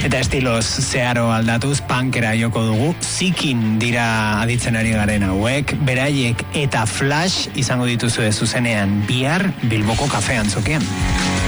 Eta estiloz zeharo aldatuz punkera joko dugu. Zikin dira aditzen ari garen hauek, beraiek eta Flash izango dituzue zuzenean bihar Bilboko kafean zokian.